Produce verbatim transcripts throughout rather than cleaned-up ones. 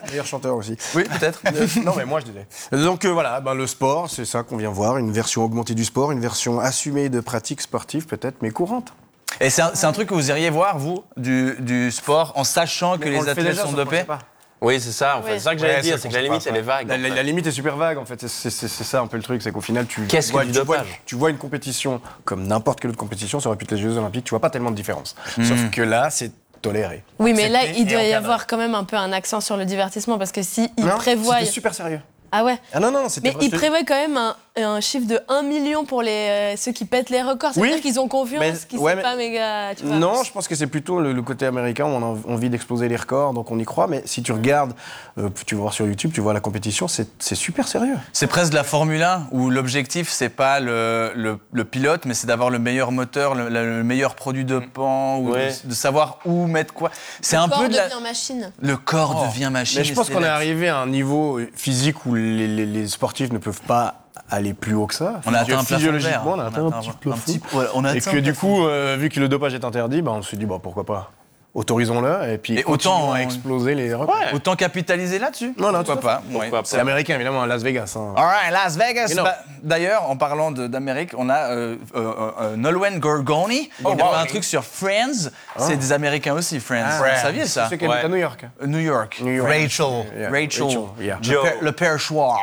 Meilleur chanteur aussi. Oui, peut-être. Euh, non, mais moi je disais. Donc euh, voilà, ben, le sport, c'est ça qu'on vient voir, une version augmentée du sport, une version assumée de pratique sportive peut-être, mais courante. Et c'est un, c'est un truc que vous iriez voir, vous, du, du sport, en sachant que Mais on les le fait athlètes déjà, sont sauf qu'on le dopés? sait pas. Oui, c'est ça, en fait. Oui. C'est ça que j'allais Ouais, dire, c'est c'est que qu'on la sait limite, pas, elle est ouais. vague. La, en la- fait. la limite est super vague en fait, c'est, c'est- c'est- c'est ça un peu le truc, c'est qu'au final tu, Qu'est-ce vois, que du tu, vois, dopage tu vois une compétition comme n'importe quelle autre compétition, ça aurait pu être les Jeux Olympiques, tu vois pas tellement de différence. Sauf que là, c'est toléré. Oui, mais là, Accepté il doit et y encadré. avoir quand même un peu un accent sur le divertissement parce que si il Non, prévoit. C'était super sérieux. Ah ouais. Ah non, non, non, c'était Mais vrai, il je te- prévoit quand même un, un chiffre de un million pour les, euh, ceux qui pètent les records. Oui, C'est-à-dire qu'ils ont confiance, mais- qu'ils ouais, sont mais- pas méga. Tu vois. Non, je pense que c'est plutôt le, le côté américain où on a envie d'exploser les records, donc on y croit. Mais si tu regardes, euh, tu vas voir sur YouTube, tu vois la compétition, c'est, c'est super sérieux. C'est presque de la Formule un, où l'objectif, c'est pas le, le, le pilote, mais c'est d'avoir le meilleur moteur, le, le meilleur produit dopant, ou Ouais. de, de savoir où mettre quoi. C'est Le un corps peu de la... devient machine. Le corps Oh. devient machine. Mais je et pense c'est qu'on est là- arrivé à un niveau physique où les, les- les sportifs ne peuvent pas aller plus haut que ça. On a atteint un plafond de verre. Physiologiquement, on a atteint un petit plafond. ouais, on a Et atteint que un du plafond. coup, euh, vu que le dopage est interdit, bah, on s'est dit, bah, pourquoi pas. Autorisons-le et puis Et continuons autant, à on- exploser les records. Ouais. Autant capitaliser là-dessus. Non, non, pourquoi tout pas. Pourquoi ouais. pas. C'est américain, évidemment, à Las Vegas. Hein. All right, Las Vegas. Mais non. Bah, d'ailleurs, en parlant de- d'Amérique, on a euh, euh, euh, Nolwenn Gorgoni. Oh, il a wow. fait un truc sur Friends. C'est des Américains aussi, Friends. Ah. Vous saviez ça? C'est ceux qui Ouais. habitent à New York. Euh, New York. New York. Rachel. Yeah. Rachel. Rachel, yeah. Le, Joe. per- le perchoir.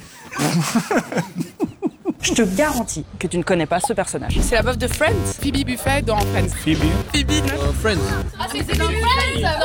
Je te garantis que tu ne connais pas ce personnage. C'est la meuf de Friends, Phoebe Buffet dans Friends. Phoebe Phoebe, non Ah, c'est dans Friends.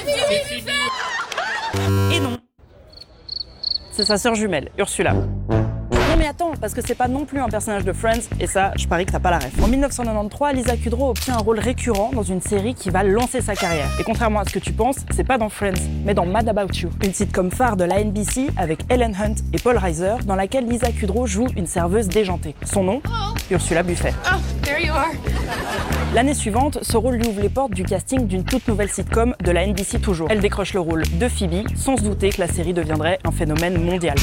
Et non. C'est sa sœur jumelle, Ursula. Non mais attends, parce que c'est pas non plus un personnage de Friends, et ça, je parie que t'as pas la ref. En dix-neuf cent quatre-vingt-treize, Lisa Kudrow obtient un rôle récurrent dans une série qui va lancer sa carrière. Et contrairement à ce que tu penses, c'est pas dans Friends, mais dans Mad About You, une sitcom phare de la N B C avec Ellen Hunt et Paul Reiser, dans laquelle Lisa Kudrow joue une serveuse déjantée. Son nom, Ursula Buffet. Oh, there you are. L'année suivante, ce rôle lui ouvre les portes du casting d'une toute nouvelle sitcom de la N B C toujours. Elle décroche le rôle de Phoebe, sans se douter que la série deviendrait un phénomène mondial.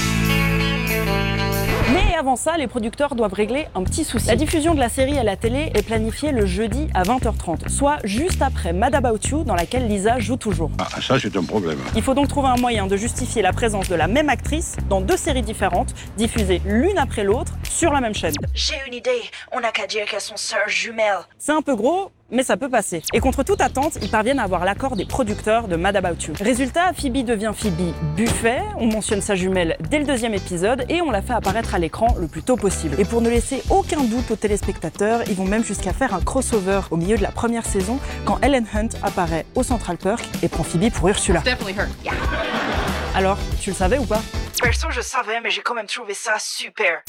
Mais avant ça, les producteurs doivent régler un petit souci. La diffusion de la série à la télé est planifiée le jeudi à vingt heures trente, soit juste après Mad About You, dans laquelle Lisa joue toujours. Ah, ça, c'est un problème. Il faut donc trouver un moyen de justifier la présence de la même actrice dans deux séries différentes, diffusées l'une après l'autre sur la même chaîne. J'ai une idée, on n'a qu'à dire qu'elles sont sœurs jumelles. C'est un peu gros, mais ça peut passer. Et contre toute attente, ils parviennent à avoir l'accord des producteurs de Mad About You. Résultat, Phoebe devient Phoebe Buffet, on mentionne sa jumelle dès le deuxième épisode et on la fait apparaître à l'écran le plus tôt possible. Et pour ne laisser aucun doute aux téléspectateurs, ils vont même jusqu'à faire un crossover au milieu de la première saison quand Ellen Hunt apparaît au Central Perk et prend Phoebe pour Ursula. Definitely her. Alors, tu le savais ou pas? Perso, je savais, mais j'ai quand même trouvé ça super.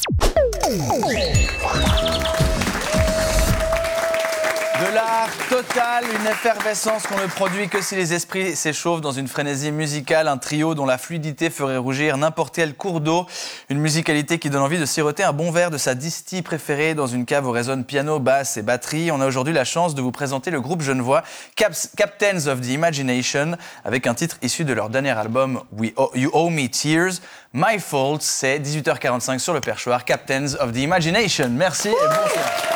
De l'art total, une effervescence qu'on ne produit que si les esprits s'échauffent dans une frénésie musicale, un trio dont la fluidité ferait rougir n'importe quel cours d'eau, une musicalité qui donne envie de siroter un bon verre de sa distille préférée dans une cave où résonnent piano, basse et batterie. On a aujourd'hui la chance de vous présenter le groupe genevois Caps- Captains of the Imagination avec un titre issu de leur dernier album We Owe- You Owe Me Tears. My Fault, c'est dix-huit heures quarante-cinq sur le perchoir, Captains of the Imagination. Merci et bonsoir.